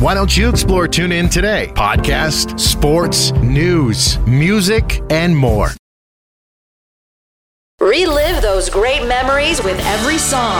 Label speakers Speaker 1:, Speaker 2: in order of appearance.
Speaker 1: Why don't you explore TuneIn today? Podcast, sports, news, music, and more.
Speaker 2: Relive those great memories with every song.